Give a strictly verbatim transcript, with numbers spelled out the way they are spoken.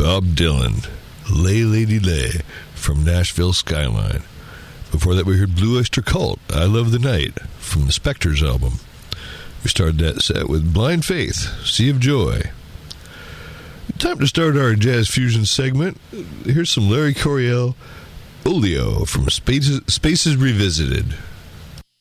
Bob Dylan, Lay Lady Lay, from Nashville Skyline. Before that, we heard Blue Oyster Cult, I Love the Night, from the Spectres album. We started that set with Blind Faith, Sea of Joy. Time to start our Jazz Fusion segment. Here's some Larry Coryell, Oleo, from Spaces, Spaces Revisited.